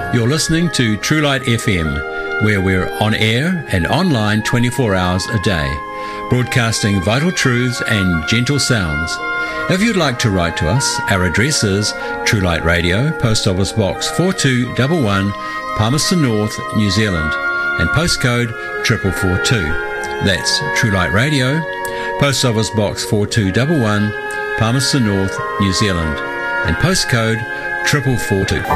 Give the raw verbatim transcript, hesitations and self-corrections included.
You're listening to True Light F M, where we're on air and online twenty-four hours a day, broadcasting vital truths and gentle sounds. If you'd like to write to us, our address is True Light Radio, Post Office Box four two one one, Palmerston North, New Zealand, and postcode four four four two. That's True Light Radio, Post Office Box four two one one, Palmerston North, New Zealand, and postcode four four four two.